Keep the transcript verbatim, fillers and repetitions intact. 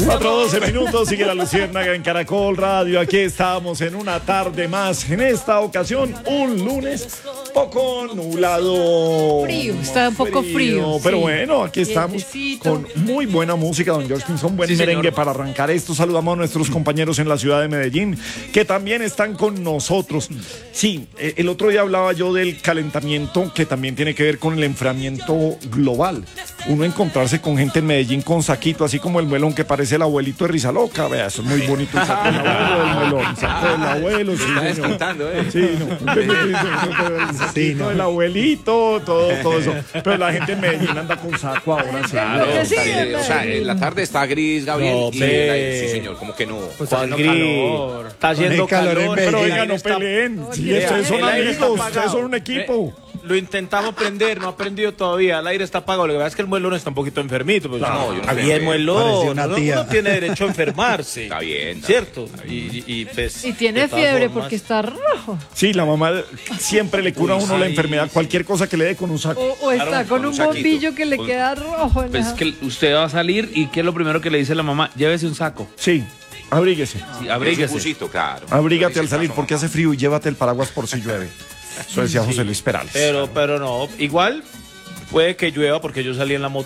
cuatro doce minutos, sigue la Luciérnaga en Caracol Radio. Aquí estamos en una tarde más. En esta ocasión, un lunes poco nublado. Frío, está un poco frío. frío pero sí. bueno, aquí estamos con muy buena música, don George Pinzón. Buen sí, merengue señor. Para arrancar esto. Saludamos a nuestros compañeros en la ciudad de Medellín, que también están con nosotros. Sí, el otro día hablaba yo del calentamiento, que también tiene que ver con el enfriamiento global. Uno encontrarse con gente en Medellín con saquito, así como el melón que parece el abuelito de Rizaloca. Vea, eso es muy bonito. El saco del abuelo del melón. Saco del abuelo. Sí, está descontando, ¿eh? Sí, no. El saquito sí, no. del abuelito, todo, todo eso. Pero la gente en Medellín anda con saco ahora. Sí. Claro, sí, sí, o sea, en la tarde está gris, Gabriel. No, y la, sí, señor, como que no. Pues está haciendo calor. Está haciendo calor. calor pero oiga, no peleen. Sí, ustedes son amigos, ustedes son un equipo. Eh, lo intentamos prender, no ha prendido todavía. El aire está apagado. Lo que pasa es que el muelón está un poquito enfermito. Pues, no, yo no había el muelón. Una uno, tía. uno tiene derecho a enfermarse. Está bien. Está ¿cierto? bien. Y, y, pues, y tiene fiebre formas, porque está rojo. Sí, la mamá siempre le cura a uno Uy, la sí, enfermedad, sí. cualquier cosa que le dé con un saco. O, o está claro, con, con un, un bombillo que le con... queda rojo. Pues es que usted va a salir y ¿qué es lo primero que le dice la mamá? Llévese un saco. Sí. Abríguese. Sí, abríguese. Un busito, claro. Abrígate al salir porque hace frío y llévate el paraguas por si llueve. Eso decía sí, José Luis Perales. Pero, pero no, igual puede que llueva porque yo salí en la moto